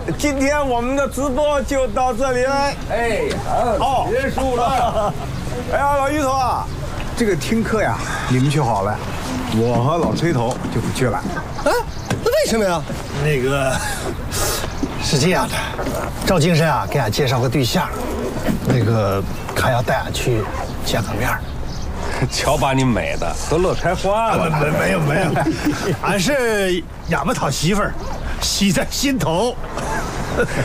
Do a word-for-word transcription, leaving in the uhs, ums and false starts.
今天我们的直播就到这里了。 哎，好，结束了。 哎呀，老于头啊，这个听课呀，你们去好了，我和老崔头就不去了。 啊，那为什么呀？ 那个是这样的，赵金山啊，给俺介绍个对象，那个还要带俺去见个面。 瞧把你美的都乐开花了。 没没有没有，俺是哑巴讨媳妇儿，喜在心头。